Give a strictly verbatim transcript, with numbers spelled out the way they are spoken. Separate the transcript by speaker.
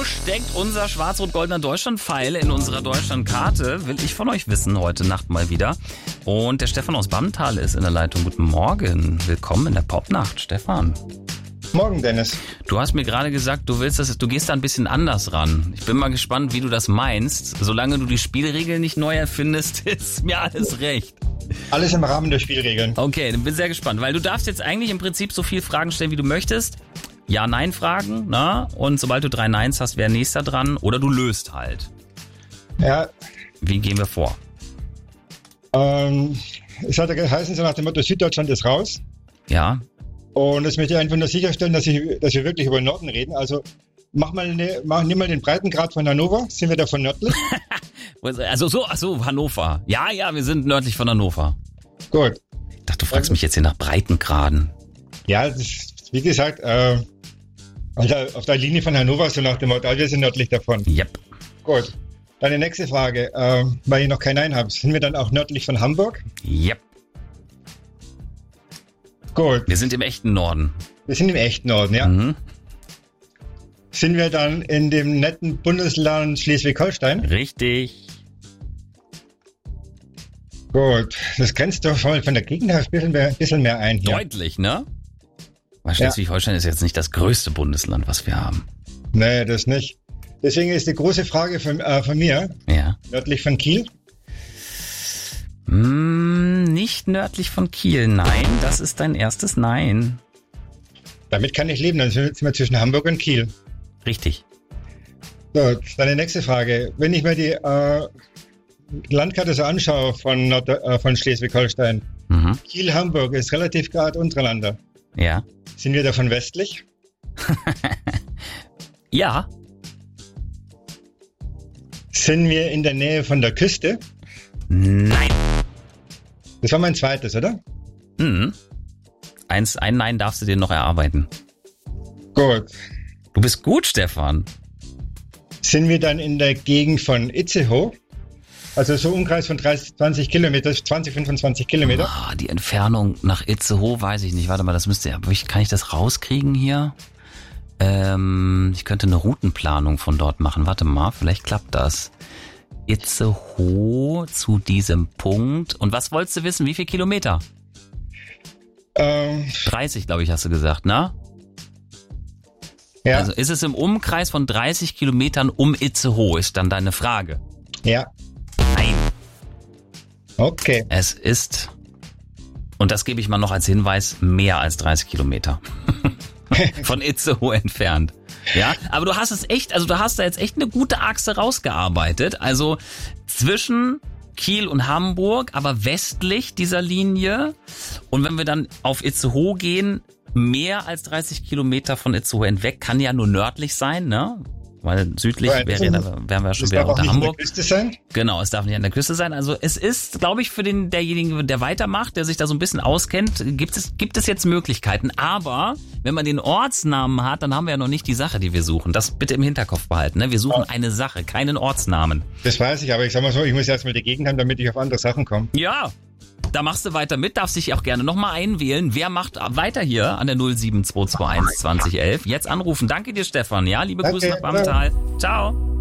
Speaker 1: Wo steckt unser schwarz-rot-goldener Deutschland-Pfeil in unserer Deutschlandkarte? Will ich von euch wissen, heute Nacht mal wieder. Und der Stefan aus Bammental ist in der Leitung. Guten Morgen. Willkommen in der Popnacht, Stefan.
Speaker 2: Morgen, Dennis.
Speaker 1: Du hast mir gerade gesagt, du willst das, du gehst da ein bisschen anders ran. Ich bin mal gespannt, wie du das meinst. Solange du die Spielregeln nicht neu erfindest, ist mir alles recht.
Speaker 2: Alles im Rahmen der Spielregeln.
Speaker 1: Okay, dann bin sehr gespannt, weil du darfst jetzt eigentlich im Prinzip so viele Fragen stellen, wie du möchtest. Ja-Nein-Fragen, ne? Und sobald du drei Neins hast, wäre nächster dran. Oder du löst halt.
Speaker 2: Ja.
Speaker 1: Wie gehen wir vor?
Speaker 2: Ähm, es hat ja geheißen, so nach dem Motto, Süddeutschland ist raus.
Speaker 1: Ja.
Speaker 2: Und das möchte ich einfach nur sicherstellen, dass, ich, dass wir wirklich über den Norden reden. Also mach mal, ne, mach, nimm mal den Breitengrad von Hannover. Sind wir davon nördlich?
Speaker 1: Also so, ach so, Hannover. Ja, ja, wir sind nördlich von Hannover.
Speaker 2: Gut.
Speaker 1: Ich dachte, du fragst mich jetzt hier nach Breitengraden.
Speaker 2: Ja, das ist, wie gesagt, äh, auf der Linie von Hannover, so nach dem Motto, wir sind nördlich davon.
Speaker 1: Yep.
Speaker 2: Gut. Dann die nächste Frage, äh, weil ich noch kein Nein habe. Sind wir dann auch nördlich von Hamburg?
Speaker 1: Yep.
Speaker 2: Gut.
Speaker 1: Wir sind im echten Norden.
Speaker 2: Wir sind im echten Norden, ja.
Speaker 1: Mhm.
Speaker 2: Sind wir dann in dem netten Bundesland Schleswig-Holstein?
Speaker 1: Richtig.
Speaker 2: Gut. Das grenzt doch schon von der Gegend her ein bisschen mehr, ein bisschen mehr ein hier.
Speaker 1: Deutlich, ne? Weil Schleswig-Holstein ist jetzt nicht das größte Bundesland, was wir haben.
Speaker 2: Nee, das nicht. Deswegen ist die große Frage von, äh, von mir,
Speaker 1: Ja.
Speaker 2: nördlich von Kiel.
Speaker 1: Hm, nicht nördlich von Kiel, nein. Das ist dein erstes Nein.
Speaker 2: Damit kann ich leben, dann sind wir zwischen Hamburg und Kiel.
Speaker 1: Richtig.
Speaker 2: So, dann die nächste Frage. Wenn ich mir die äh, Landkarte so anschaue von, Nord äh, von Schleswig-Holstein,
Speaker 1: Mhm.
Speaker 2: Kiel-Hamburg ist relativ gerade untereinander.
Speaker 1: Ja.
Speaker 2: Sind wir davon westlich?
Speaker 1: Ja.
Speaker 2: Sind wir in der Nähe von der Küste?
Speaker 1: Nein.
Speaker 2: Das war mein zweites, oder?
Speaker 1: Mhm. Eins, ein Nein darfst du dir noch erarbeiten.
Speaker 2: Gut.
Speaker 1: Du bist gut, Stefan.
Speaker 2: Sind wir dann in der Gegend von Itzehoe? Also so Umkreis von dreißig, zwanzig Kilometer, zwanzig, fünfundzwanzig Kilometer.
Speaker 1: Ah, die Entfernung nach Itzehoe weiß ich nicht. Warte mal, das müsste ja. Kann ich das rauskriegen hier? Ähm, ich könnte eine Routenplanung von dort machen. Warte mal, vielleicht klappt das. Itzehoe zu diesem Punkt. Und was wolltest du wissen? Wie viel Kilometer?
Speaker 2: Ähm,
Speaker 1: dreißig, glaube ich, hast du gesagt, ne?
Speaker 2: ja.
Speaker 1: Also ist es im Umkreis von dreißig Kilometern um Itzehoe, ist dann deine Frage.
Speaker 2: Ja.
Speaker 1: Nein.
Speaker 2: Okay.
Speaker 1: Es ist, und das gebe ich mal noch als Hinweis, mehr als dreißig Kilometer von Itzehoe entfernt. Ja, aber du hast es echt, also du hast da jetzt echt eine gute Achse rausgearbeitet. Also zwischen Kiel und Hamburg, aber westlich dieser Linie. Und wenn wir dann auf Itzehoe gehen, mehr als dreißig Kilometer von Itzehoe entweg, kann ja nur nördlich sein, ne? Weil südlich
Speaker 2: Right.
Speaker 1: wäre, da wären wir ja schon
Speaker 2: Das
Speaker 1: wieder
Speaker 2: darf auch
Speaker 1: unter
Speaker 2: nicht
Speaker 1: Hamburg.
Speaker 2: an der Küste sein?
Speaker 1: Genau, es darf nicht an der Küste sein. Also es ist, glaube ich, für den derjenigen, der weitermacht, der sich da so ein bisschen auskennt, gibt es gibt es jetzt Möglichkeiten. Aber wenn man den Ortsnamen hat, dann haben wir ja noch nicht die Sache, die wir suchen. Das bitte im Hinterkopf behalten. Ne? Wir suchen eine Sache, keinen Ortsnamen.
Speaker 2: Das weiß ich, aber ich sag mal so, ich muss erstmal die Gegend haben, damit ich auf andere Sachen komme.
Speaker 1: Ja, da machst du weiter mit, darfst dich auch gerne nochmal einwählen. Wer macht weiter hier an der null sieben zwei zwei eins zwanzig elf? Jetzt anrufen. Danke dir, Stefan. Ja, liebe
Speaker 2: Danke,
Speaker 1: Grüße nach Bammental. Ciao.